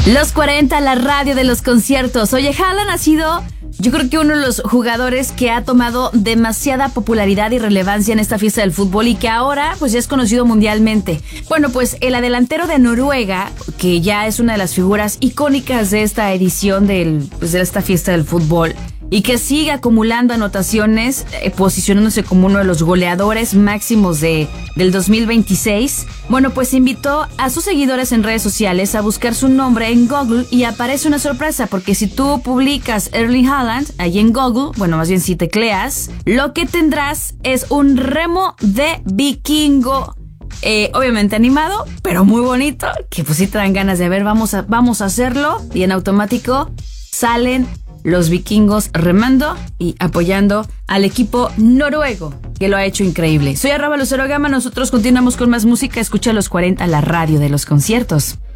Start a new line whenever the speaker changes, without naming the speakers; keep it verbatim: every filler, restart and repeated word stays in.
Los cuarenta, la radio de los conciertos. Oye, Haaland ha sido, yo creo que uno de los jugadores que ha tomado demasiada popularidad y relevancia en esta fiesta del fútbol y que ahora pues ya es conocido mundialmente. Bueno, pues el delantero de Noruega, que ya es una de las figuras icónicas de esta edición del, pues, de esta fiesta del fútbol, y que sigue acumulando anotaciones, eh, posicionándose como uno de los goleadores máximos de, del dos mil veintiséis. Bueno, pues invitó a sus seguidores en redes sociales a buscar su nombre en Google y aparece una sorpresa, porque si tú publicas Erling Haaland ahí en Google, bueno, más bien si tecleas, lo que tendrás es un remo de vikingo. Eh, obviamente animado, pero muy bonito, que pues sí te dan ganas de ver, vamos a, vamos a hacerlo, y en automático salen los vikingos remando y apoyando al equipo noruego, que lo ha hecho increíble. Soy arroba Lucero Gama, nosotros continuamos con más música. Escucha los cuarenta, la radio de los conciertos.